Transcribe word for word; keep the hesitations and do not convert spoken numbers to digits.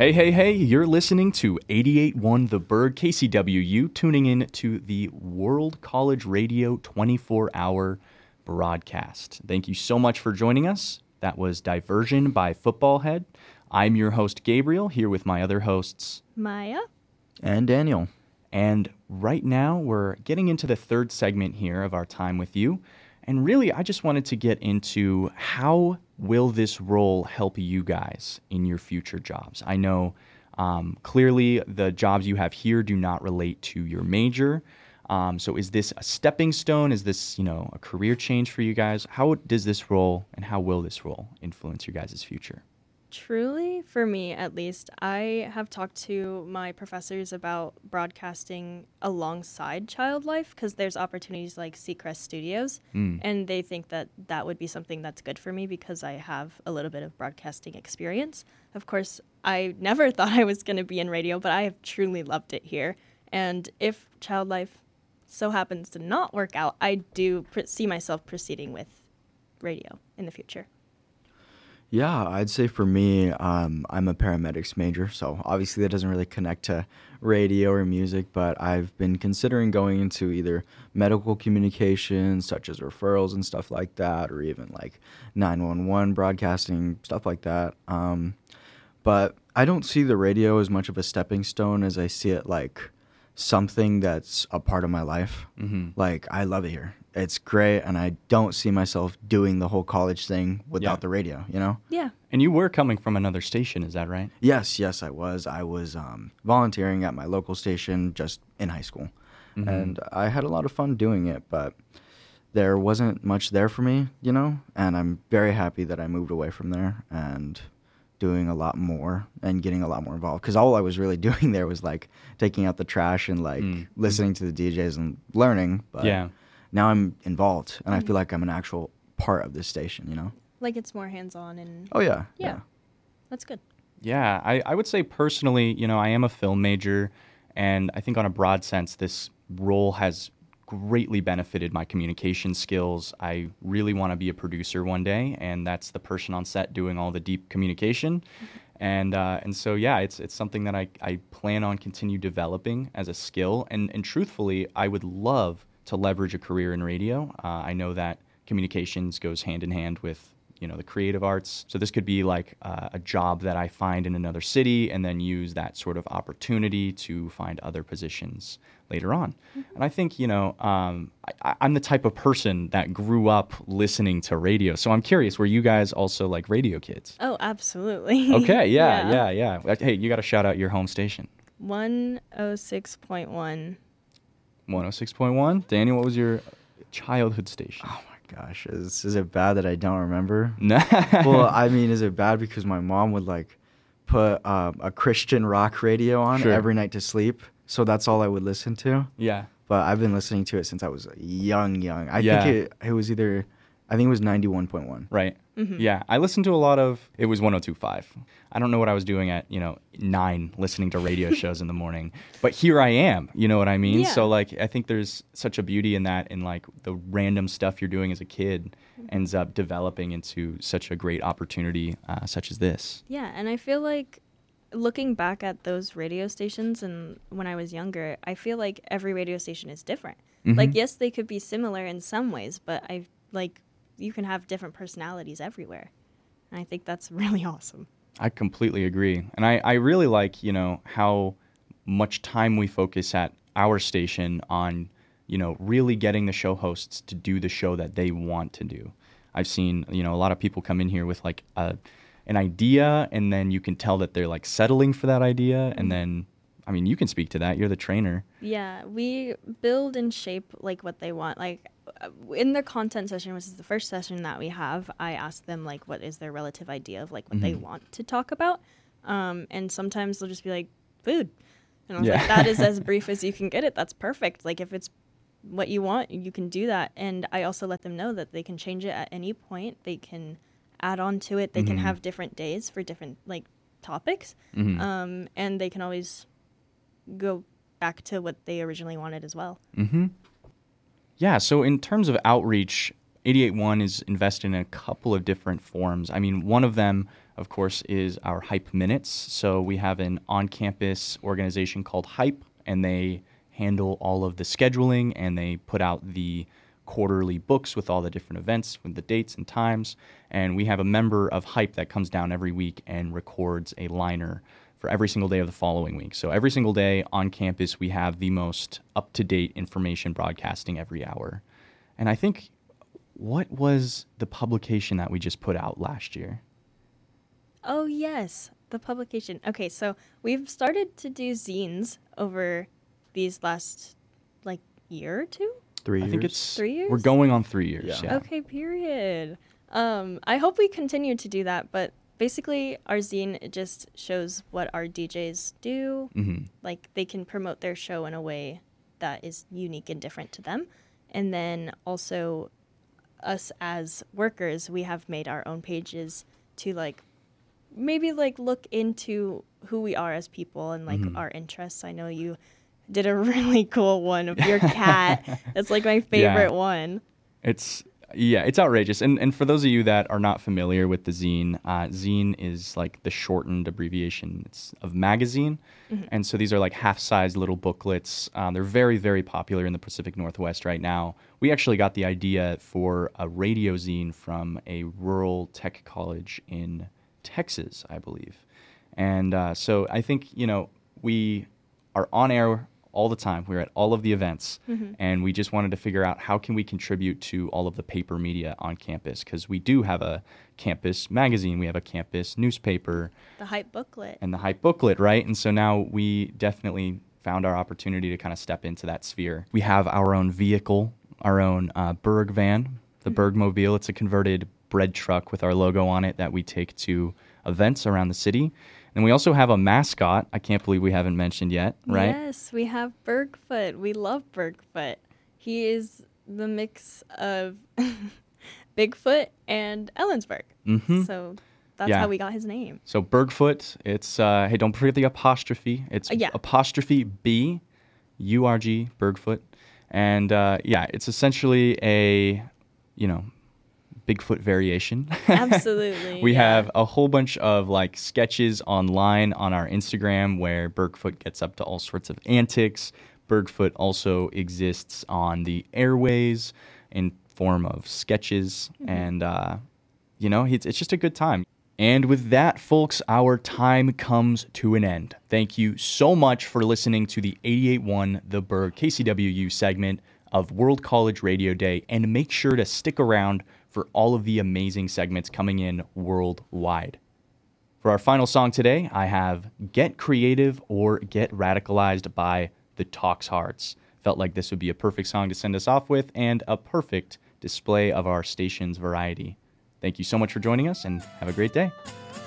Hey, hey, hey, you're listening to eighty-eight point one The Bird, K C W U, tuning in to the World College Radio twenty-four hour broadcast. Thank you so much for joining us. That was Diversion by Football Head. I'm your host, Gabriel, here with my other hosts, Maya. And Daniel. And right now, we're getting into the third segment here of our time with you. And really, I just wanted to get into how will this role help you guys in your future jobs? I know um, clearly the jobs you have here do not relate to your major. Um, so is this a stepping stone? Is this, you know, a career change for you guys? How does this role and how will this role influence your guys' future? Truly, for me at least, I have talked to my professors about broadcasting alongside child life because there's opportunities like Seacrest Studios, Mm. and they think that that would be something that's good for me because I have a little bit of broadcasting experience. Of course, I never thought I was going to be in radio, but I have truly loved it here. And if child life so happens to not work out, I do pr- see myself proceeding with radio in the future. Yeah, I'd say for me, um, I'm a paramedics major, so obviously that doesn't really connect to radio or music, but I've been considering going into either medical communications, such as referrals and stuff like that, or even like nine one one broadcasting, stuff like that. Um, but I don't see the radio as much of a stepping stone as I see it like something that's a part of my life. Mm-hmm. Like, I love it here. It's great, and I don't see myself doing the whole college thing without Yeah. the radio, you know? Yeah. And you were coming from another station, is that right? Yes, yes, I was. I was um, volunteering at my local station just in high school, Mhm. and I had a lot of fun doing it, but there wasn't much there for me, you know? And I'm very happy that I moved away from there and doing a lot more and getting a lot more involved, because all I was really doing there was like taking out the trash and like Mm. listening to the D Js and learning, but Yeah. now I'm involved, and I Mhm. feel like I'm an actual part of this station, you know? Like it's more hands-on and Oh, yeah. Yeah. that's good. Yeah, I, I would say personally, you know, I am a film major, and I think on a broad sense, this role has greatly benefited my communication skills. I really want to be a producer one day, and that's the person on set doing all the deep communication. And uh, and so, yeah, it's it's something that I, I plan on continue developing as a skill. And, and truthfully, I would love to leverage a career in radio. Uh, I know that communications goes hand in hand with, you know, the creative arts. So this could be like uh, a job that I find in another city and then use that sort of opportunity to find other positions later on. Mm-hmm. And I think, you know, um, I, I'm the type of person that grew up listening to radio. So I'm curious, were you guys also like radio kids? Oh, absolutely. Okay, yeah, yeah, yeah, yeah. Hey, you got to shout out your home station. one oh six point one. one oh six point one. Daniel, what was your childhood station? Oh, my gosh. Is, is it bad that I don't remember? No. Well, I mean, is it bad because my mom would like put um, a Christian rock radio on Sure. every night to sleep, so that's all I would listen to. Yeah. But I've been listening to it since I was young, young. I Yeah. think it, it was either, I think it was ninety-one point one. Right. Mhm. Yeah. I listened to a lot of, it was one oh two point five. I don't know what I was doing at, you know, nine listening to radio shows in the morning, but here I am, you know what I mean? Yeah. So like, I think there's such a beauty in that, in like the random stuff you're doing as a kid ends up developing into such a great opportunity uh, such as this. Yeah, and I feel like looking back at those radio stations and when I was younger, I feel like every radio station is different. Mhm. Like, yes, they could be similar in some ways, but I like you can have different personalities everywhere. And I think that's really awesome. I completely agree. And I, I really like, you know, how much time we focus at our station on, you know, really getting the show hosts to do the show that they want to do. I've seen, you know, a lot of people come in here with like a, an idea, and then you can tell that they're like settling for that idea. And then, I mean, you can speak to that. You're the trainer. Yeah, we build and shape like what they want. Like uh, in the content session, which is the first session that we have, I ask them like what is their relative idea of like what they Mhm. want to talk about. Um, and sometimes they'll just be like food. And I was Yeah. like, that is as brief as you can get it. That's perfect. Like if it's what you want, you can do that. And I also let them know that they can change it at any point. They can add on to it. They can Mhm. have different days for different like topics. Mhm. Um, and they can always go back to what they originally wanted as well. Mm-hmm. Yeah, so in terms of outreach, eighty-eight point one is invested in a couple of different forms. I mean, one of them of course, is our Hype Minutes. So we have an on-campus organization called Hype, and they handle all of the scheduling, and they put out the quarterly books with all the different events, with the dates and times. And we have a member of Hype that comes down every week and records a liner for every single day of the following week. So every single day on campus, we have the most up-to-date information broadcasting every hour. And I think, what was the publication that we just put out last year? Oh, yes, the publication. Okay, so we've started to do zines over these last, like, year or two? Three I years. think it's Three years? We're going on three years. Yeah. Yeah. Okay, period. Um, I hope we continue to do that, but basically our zine, it just shows what our D Js do. Mm-hmm. Like, they can promote their show in a way that is unique and different to them. And then also us as workers, we have made our own pages to, like, maybe, like, look into who we are as people and, like, Mhm. our interests. I know you did a really cool one of your cat. That's, like, my favorite Yeah. one. It's yeah, it's outrageous. And and for those of you that are not familiar with the zine, uh, zine is like the shortened abbreviation it's of magazine, Mhm. and so these are like half-sized little booklets. Um, they're very very popular in the Pacific Northwest right now. We actually got the idea for a radio zine from a rural tech college in Texas, I believe, and uh, so I think you know we are on air all the time. We're at all of the events, Mhm. and we just wanted to figure out how can we contribute to all of the paper media on campus, because we do have a campus magazine, we have a campus newspaper, The Hype booklet. and the Hype booklet, right? And so now we definitely found our opportunity to kind of step into that sphere. We have our own vehicle, our own uh, Berg van, the Mhm. Bergmobile. It's a converted bread truck with our logo on it that we take to events around the city. And we also have a mascot. I can't believe we haven't mentioned yet, right? Yes, we have Bergfoot. We love Bergfoot. He is the mix of Bigfoot and Ellensburg. Mm-hmm. So that's Yeah. how we got his name. So Bergfoot, it's, uh, hey, don't forget the apostrophe. It's Uh, yeah. apostrophe B, U R G, Bergfoot. And uh, yeah, it's essentially a, you know, Bigfoot variation. Absolutely. We yeah. have a whole bunch of like sketches online on our Instagram where Bergfoot gets up to all sorts of antics. Bergfoot also exists on the airways in form of sketches, Mhm. and uh, you know, it's, it's just a good time. And with that, folks, our time comes to an end. Thank you so much for listening to the eighty-eight point one The Berg K C W U segment of World College Radio Day, and make sure to stick around for all of the amazing segments coming in worldwide. For our final song today, I have Get Creative or Get Radicalized by the Talks Hearts. Felt like this would be a perfect song to send us off with, and a perfect display of our station's variety. Thank you so much for joining us, and have a great day.